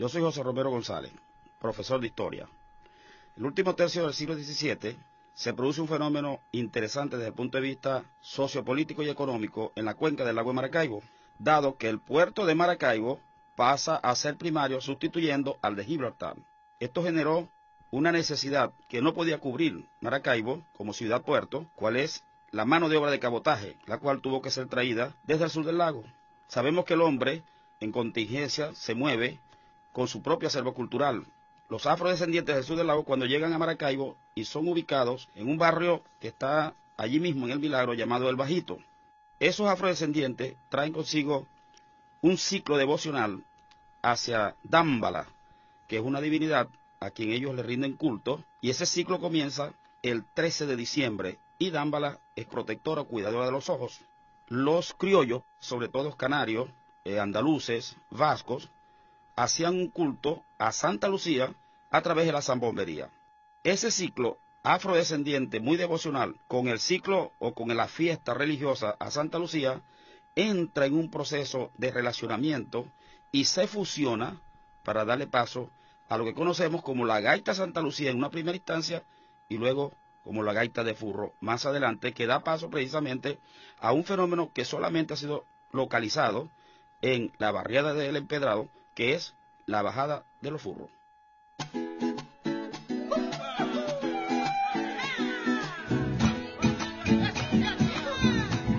Yo soy José Romero González, profesor de Historia. En el último tercio del siglo XVII se produce un fenómeno interesante desde el punto de vista sociopolítico y económico en la cuenca del lago de Maracaibo, dado que el puerto de Maracaibo pasa a ser primario sustituyendo al de Gibraltar. Esto generó una necesidad que no podía cubrir Maracaibo como ciudad-puerto, cual es la mano de obra de cabotaje, la cual tuvo que ser traída desde el sur del lago. Sabemos que el hombre en contingencia se mueve con su propio acervo cultural. Los afrodescendientes del sur del lago, cuando llegan a Maracaibo y son ubicados en un barrio que está allí mismo en El Milagro llamado El Bajito, esos afrodescendientes traen consigo un ciclo devocional hacia Dámbala, que es una divinidad a quien ellos le rinden culto, y ese ciclo comienza el 13 de diciembre, y Dámbala es protectora o cuidadora de los ojos. Los criollos, sobre todo canarios, andaluces, vascos, hacían un culto a Santa Lucía a través de la zambombería. Ese ciclo afrodescendiente muy devocional con el ciclo o con la fiesta religiosa a Santa Lucía entra en un proceso de relacionamiento y se fusiona para darle paso a lo que conocemos como la gaita Santa Lucía en una primera instancia y luego como la gaita de Furro más adelante, que da paso precisamente a un fenómeno que solamente ha sido localizado en la barriada del Empedrado, que es la bajada de los Furros.